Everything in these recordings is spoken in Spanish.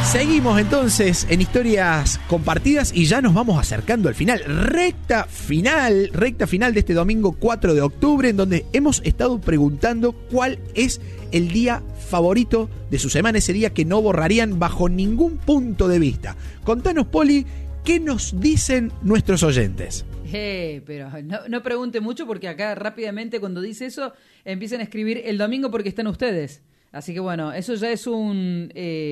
Seguimos entonces en historias compartidas y ya nos vamos acercando al final. Recta final de este domingo 4 de octubre, en donde hemos estado preguntando cuál es el día favorito de su semana, ese día que no borrarían bajo ningún punto de vista. Contanos, Poli, ¿qué nos dicen nuestros oyentes? Pero no pregunte mucho, porque acá rápidamente cuando dice eso empiezan a escribir el domingo porque están ustedes. Así que bueno, eso ya es un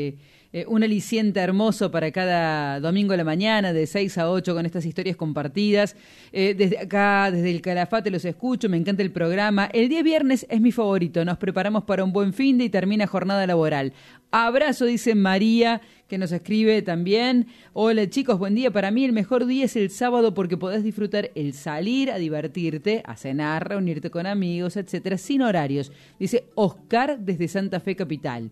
aliciente hermoso para cada domingo a la mañana de 6 a 8 con estas historias compartidas. Desde acá, desde el Calafate los escucho, me encanta el programa. El día viernes es mi favorito, nos preparamos para un buen finde y termina jornada laboral. Abrazo, dice María, que nos escribe también. Hola chicos, buen día. Para mí el mejor día es el sábado porque podés disfrutar el salir a divertirte, a cenar, reunirte con amigos, etcétera, sin horarios. Dice Oscar desde Santa Fe Capital.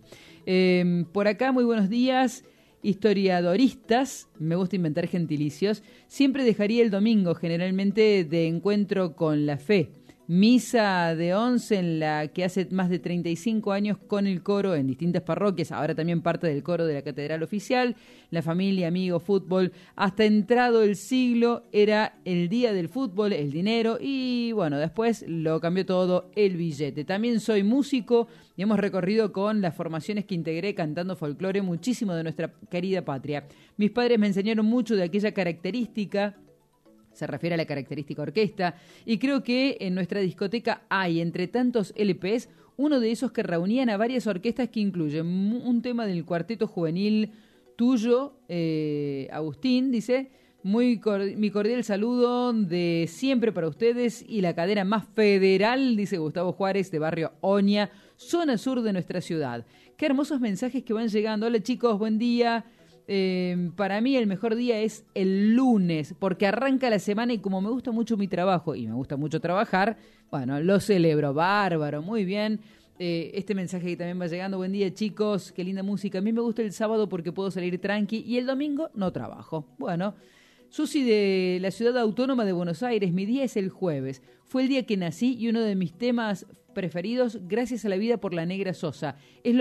Por acá, muy buenos días, historiadoristas, me gusta inventar gentilicios. Siempre dejaría el domingo, generalmente de encuentro con la fe. Misa de 11 en la que hace más de 35 años con el coro en distintas parroquias, ahora también parte del coro de la Catedral Oficial, la familia, amigos, fútbol. Hasta entrado el siglo era el día del fútbol, el dinero y bueno, después lo cambió todo el billete. También soy músico y hemos recorrido con las formaciones que integré cantando folclore muchísimo de nuestra querida patria. Mis padres me enseñaron mucho de aquella característica. Se refiere a la característica orquesta, y creo que en nuestra discoteca hay, entre tantos LPs, uno de esos que reunían a varias orquestas que incluyen un tema del cuarteto juvenil tuyo, Agustín, dice, mi cordial saludo de siempre para ustedes y la cadena más federal, dice Gustavo Juárez, de barrio Oña, zona sur de nuestra ciudad. Qué hermosos mensajes que van llegando. Hola chicos, buen día. Para mí el mejor día es el lunes, porque arranca la semana y como me gusta mucho mi trabajo y me gusta mucho trabajar, bueno, lo celebro, bárbaro, muy bien. Este mensaje que también va llegando, buen día chicos, qué linda música. A mí me gusta el sábado porque puedo salir tranqui y el domingo no trabajo. Bueno, Susi de la Ciudad Autónoma de Buenos Aires, mi día es el jueves. Fue el día que nací y uno de mis temas preferidos, Gracias a la vida por la Negra Sosa. Es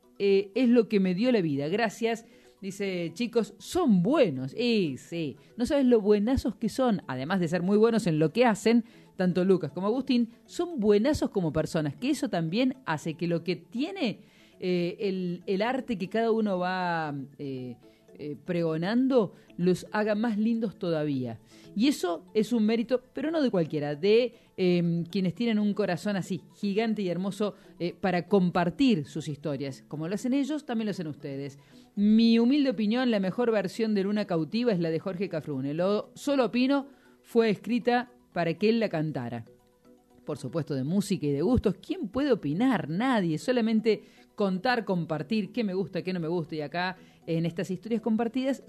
lo que me dio la vida, gracias. Dice, chicos, son buenos. Sí, no sabes lo buenazos que son. Además de ser muy buenos en lo que hacen, tanto Lucas como Agustín, son buenazos como personas. Que eso también hace que lo que tiene el arte que cada uno va pregonando los haga más lindos todavía. Y eso es un mérito, pero no de cualquiera, de quienes tienen un corazón así, gigante y hermoso, para compartir sus historias. Como lo hacen ellos, también lo hacen ustedes. Mi humilde opinión, la mejor versión de Luna Cautiva es la de Jorge Cafrune. Lo solo opino, fue escrita para que él la cantara. Por supuesto, de música y de gustos, ¿quién puede opinar? Nadie, solamente contar, compartir qué me gusta, qué no me gusta. Y acá, en estas historias compartidas,